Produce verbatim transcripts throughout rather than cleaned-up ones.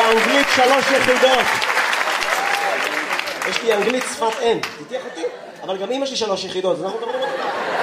באנגלית שלוש יחידות. יש לי אנגלית שפת אם, תתייח אותי? אבל גם אמא שלי שלוש יחידות, אז אנחנו מדברים אותי.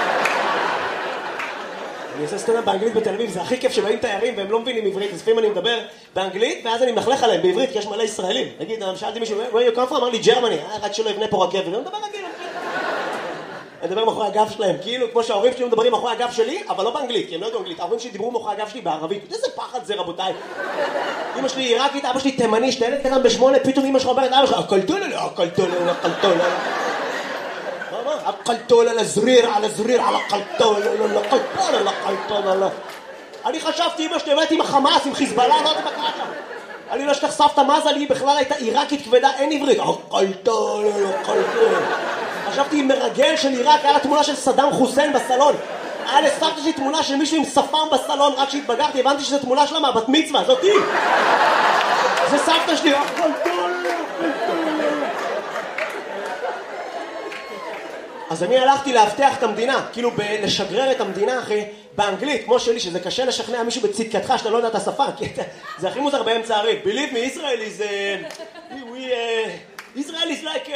אני עושה סטנדאפ באנגלית בתל אביב, זה הכי כיף שבאים תיירים והם לא מבינים עברית, אז לפעמים אני מדבר באנגלית ואז אני מנחלך עליהם בעברית, כי יש מלא ישראלים. נגיד, שאלתי מישהו, where you come from? אמר לי, ג'רמני, רק שלא יבנה פה רכבת, אני מדבר רגיל. אני מדבר מאחורי הגב שלהם, כאילו כמו שההורים שלי מדברים מאחורי הגב שלי, אבל לא באנגלית, כי הם לא יודעים אנגלית. ההורים שלי דיברו מאחורי הגב שלי בערבית. איזה פחד זה, רבותיי. אמא שלי עיראקית, אבא שלי תימני, שתלד קטן בשמונה, פתאום אמא שלך אומרת, אבא שלך, אקלטולה, אקלטולה, אקלטולה. מה, מה? אקלטולה לזריר, על הזריר, על אקלטולה, אקלטולה, אקלטולה. אני חשבתי, אמא שלי, באמת עם החמאס, עם חיזבאללה, לא יודעת מה קרה שם. אני לא שכח סבתא מזל, היא בכלל הייתה עיראקית כבדה, אין עברית. אקלטולה, אקלטולה. חשבתי עם מרגל של עיראק, היה לה תמונה של סדאם חוסיין בסלון. היה לסבתא שלי תמונה של מישהו עם שפם בסלון, רק כשהתבגרתי הבנתי שזו תמונה שלה מהבת מצווה, זאת היא. זה סבתא שלי. אז אני הלכתי להבטח את המדינה, כאילו לשגרר את המדינה אחי, באנגלית, כמו שלי, שזה קשה לשכנע מישהו בצדקתך שאתה לא יודע את השפה, כי זה הכי מוזר באמצע הריב. Believe me, Israel is... we... Israel is like...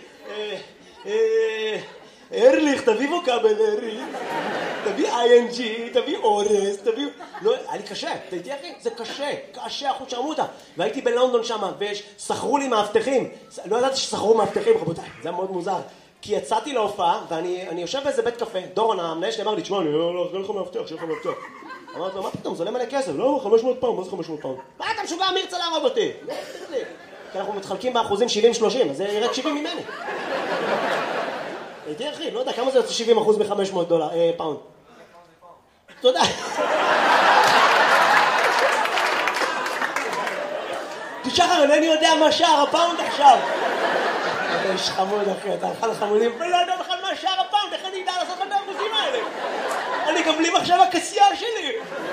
ארליך, תביא ווקאבל ארליך, תביא איי-אן-ג'י, תביא אורס, תביא... לא, היה לי קשה, תהייתי אחי, זה קשה, קשה, אחוז שרמותה. והייתי בלונדון שם, ושכרו לי מאבטחים. לא ידעתי ששכרו מאבטחים, רבותיי, זה היה מאוד מוזר. כי יצאתי להופעה, ואני יושב באיזה בית קפה, דורון המנהל שלי אמר לי, תשמע, אני לא ארגל לך מאבטח, שיהיה לך מאבטח. אמרתי לו, מה פתאום, זה עולה מלא כסף, לא, חמש מאות פאונד, מה זה חמש מאות פאונד? מה אתה משוגע, מי ירצה להרוג אותי? כי אנחנו מתחלקים באחוזים שבעים שלושים, אז זה ירד שבעים ממני. הייתי אחי, לא יודע, כמה זה יוצא שבעים אחוז מ-חמש מאות דולר, אה, פאונד? תודה. תשחר, אינני יודע מה שער הפאונד עכשיו. אתה איש חמוד אחי, אתה אחד החמודים, ולא יודע בכלל מה שער הפאונד, איך אני אדע לעשות את האחוזים האלה? אני גם בלי מחשב הכסייה שלי.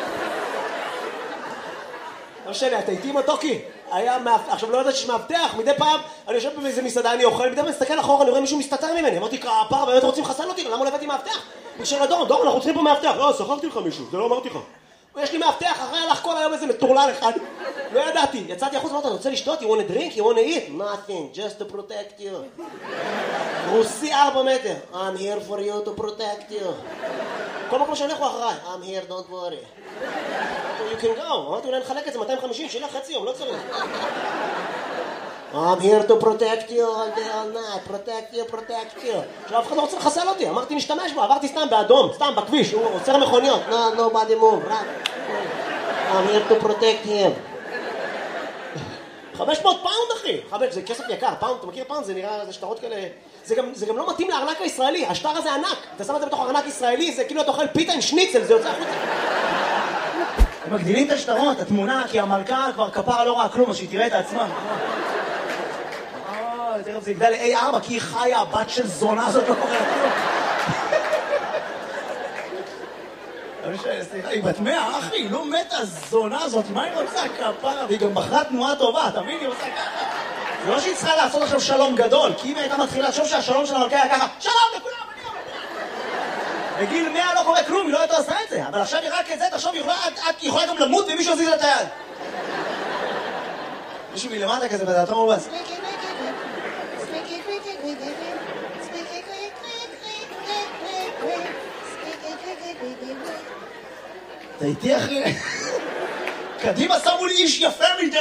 לא משנה, אתה איתי עם הטוקי? היה מאבטח, עכשיו לא יודעת שיש מאבטח, מדי פעם אני יושב באיזה מסעדה, אני אוכל, מדי פעם מסתכל אחורה, אני רואה מישהו מסתתר ממני, אמרתי, כפרה, באמת רוצים לחסל אותי, למה לא הבאתי מאבטח? בשביל הדורון, דורון, אנחנו צריכים פה מאבטח, לא, שכרתי לך מישהו, זה לא אמרתי לך. יש לי מאבטח, אחרי הלך כל היום איזה מטורלל אחד, לא ידעתי, יצאתי החוץ, אמרתי, אני רוצה לשתות, you want a drink, you want to eat? Nothing, just to protect you. רוסי ארבע מטר, I'm here for you to protect you. כל מקום שאני הולך אחריי, I'm here, don't worry. You can go. אמרתי, אולי נחלק את זה מאתיים וחמישים, שילה חצי יום, לא צריך. I'm here to protect you all day, all night, protect you, protect you. עכשיו אף אחד לא רוצה לחסל אותי, אמרתי, נשתמש בו, עברתי סתם באדום, סתם בכביש, הוא עוצר מכוניות. No, nobody move, right? I'm here to protect him. חמש מאות פאונד, אחי. חמש, זה כסף יקר, פאונד, אתה מכיר פאונד? זה נראה, זה שטרות כאלה... זה גם, זה גם לא מתאים לארנק הישראלי, השטר הזה ענק. אתה שם את זה בתוך ארנק ישראלי, זה כאילו אתה אוכל פיתה עם שניצל, זה יוצא החוצה. הם מגדילים את השטרות, התמונה, כי המלכה כבר כפרה לא ראה כלום, אז שהיא תראה את עצמה. אה, תראה, זה יגדל ל-איי ארבע, כי היא חיה, הבת של זונה הזאת לא קוראה כלום. סליחה, היא בת מאה, אחי, היא לא מתה הזונה הזאת, מה היא רוצה כפרה? והיא גם בחרה תנועה טובה, תבין, היא עושה ככה. זה לא שהיא צריכה לעשות עכשיו שלום גדול, כי אם היא הייתה מתחילה לחשוב שהשלום של המלכה היה ככה, שלום לכולם, אני אומר. בגיל מאה לא קורה כלום, היא לא הייתה עושה את זה, אבל עכשיו היא רק את זה, תחשוב, היא יכולה גם למות ומישהו יזיז לה את היד. מישהו מלמטה כזה בדעתו מובס. אתה איתי אחי? קדימה שמו לי איש יפה מדי.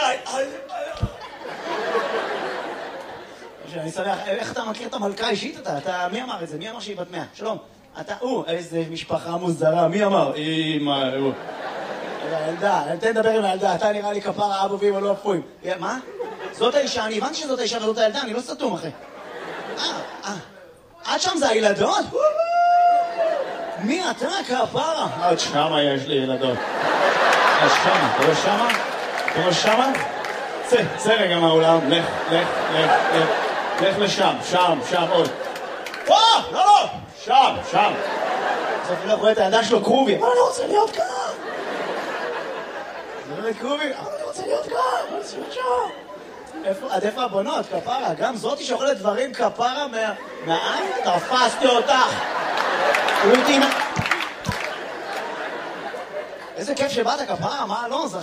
אני שמח, איך אתה מכיר את המלכה אישית אתה? אתה, מי אמר את זה? מי אמר שהיא בת מאה? שלום. אתה, או, איזה משפחה מוזרה, מי אמר? אמא, הוא. הילדה, תן לדבר עם הילדה, אתה נראה לי כפרה אבו ואמא לא אפויים. מה? זאת האישה, אני הבנתי שזאת האישה וזאת הילדה, אני לא סתום אחי. אה, אה. עד שם זה הילדות? מי אתה כפרה? עד שמה יש לי ילדות. עד שמה, אתה רואה שמה? אתה רואה שמה? צא, צא רגע מהאולם, לך, לך, לך, לך. לך לשם, שם, שם, עוד. פה, לא, לא, שם, שם. בסוף אני לא רואה את הידיים שלו קרובי. אבל אני רוצה להיות כאן. זה לא קרובי, אבל אני רוצה להיות כאן. אני רוצה להיות שם. עד איפה הבנות, כפרה? גם זאתי שאוכלת דברים כפרה מהעין? תפסתי אותך. איזה כיף שבאת כפרה, מה לא?